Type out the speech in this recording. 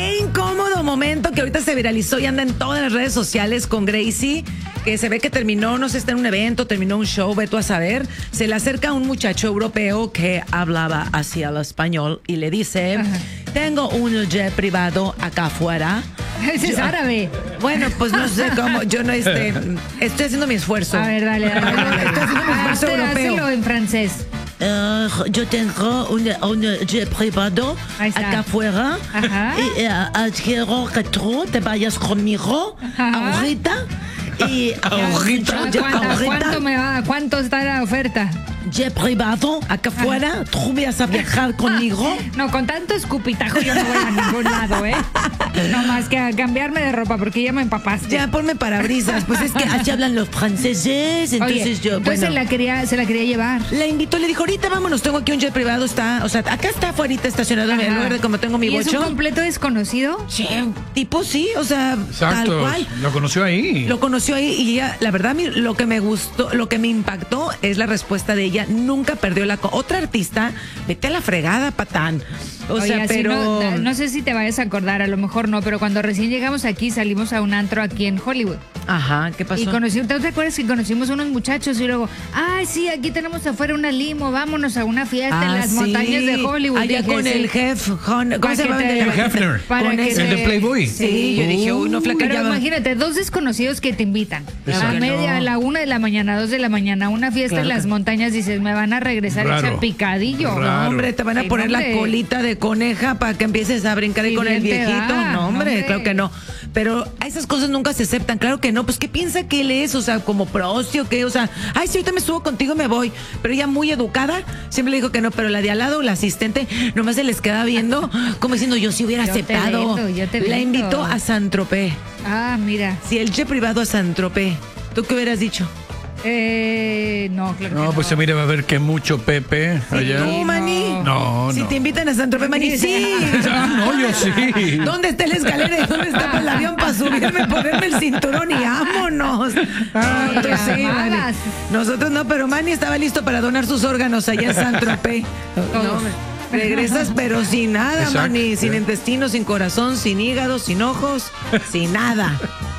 qué incómodo momento que ahorita se viralizó y anda en todas las redes sociales con Gracie, que se ve que terminó, no sé, está en un evento, terminó un show, ve tú a saber. Se le acerca un muchacho europeo que hablaba así al español y le dice, tengo un jet privado acá afuera. Ese es árabe. Bueno, pues no sé cómo, yo no estoy haciendo mi esfuerzo. A ver, dale. Estoy haciendo mi esfuerzo europeo. Hazlo en francés. Yo tengo un jet privado acá afuera y quiero que tú te vayas conmigo ahorita. Y ¿Cuánto está la oferta? Jet privado acá afuera, tú vas a viajar conmigo. No, con tanto escupitajo yo no voy a ningún lado, ¿eh? No más que a cambiarme de ropa porque ya me empapaste. Ya, ponme parabrisas, pues es que así hablan los franceses, entonces Oye, yo... Entonces bueno, se la quería llevar. la invitó, le dijo, ahorita vámonos, tengo aquí un jet privado, acá está afuera estacionado en lugar de como tengo mi ¿Y bocho. es un completo desconocido? Sí, tipo sí, o sea, exacto, tal cual. Lo conoció ahí. Lo conoció ahí y ella, la verdad, lo que me gustó, lo que me impactó es la respuesta de ella. Nunca perdió otra artista, vete a la fregada, patán. Oye, pero... No sé si te vayas a acordar, a lo mejor no, pero cuando recién llegamos aquí, salimos a un antro aquí en Hollywood. Ajá, ¿qué pasó? Y ¿te acuerdas que conocimos unos muchachos y luego, ay, sí, aquí tenemos afuera una limo, vámonos a una fiesta en las montañas de Hollywood? Allá con el jefe, ¿cómo se llama? El Hefner, el de Playboy. Sí, yo dije, uy, no, flaca. Pero imagínate, dos desconocidos que te invitan a la 1 de la mañana, 2 de la mañana, a una fiesta en las montañas, dices, me van a regresar hecha picadillo. No, hombre, te van a poner la colita de coneja para que empieces a brincar ahí con el viejito. No, hombre, claro que no. Pero esas cosas nunca se aceptan, claro que no. Pues, ¿qué piensa que él es? O sea, como prosti o qué, o sea, ay, si ahorita me subo contigo me voy. Pero ella muy educada, siempre le dijo que no, pero la de al lado, la asistente, nomás se les queda viendo, como diciendo, yo sí hubiera aceptado. La invitó a Saint-Tropez. Ah, mira. Si el jet privado a Saint-Tropez, ¿tú qué hubieras dicho? No, claro que no. No, pues se mira, va a ver que mucho Pepe allá. ¿Tú, Mani? No. Si te invitan a Saint-Tropez, Mani, sí. No, yo sí. ¿Dónde está la escalera y dónde está el avión para subirme, ponerme el cinturón y vámonos? Tú sí, Mani. Nosotros no, pero Mani estaba listo para donar sus órganos allá en Saint-Tropez. No, regresas, pero sin nada, Mani. Sin intestino, sin corazón, sin hígado, sin ojos, sin nada.